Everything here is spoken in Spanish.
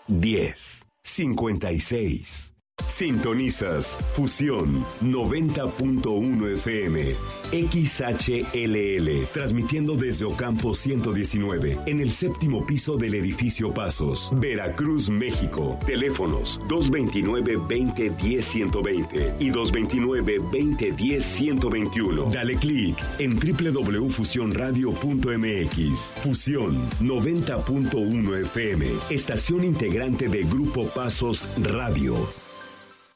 1056. Sintonizas Fusión 90.1 FM, XHLL, transmitiendo desde Ocampo 119, en el séptimo piso del edificio Pasos, Veracruz, México. Teléfonos 229-2010-120 y 229-2010-121. Dale clic en www.fusionradio.mx. Fusión 90.1 FM, estación integrante de Grupo Pasos Radio.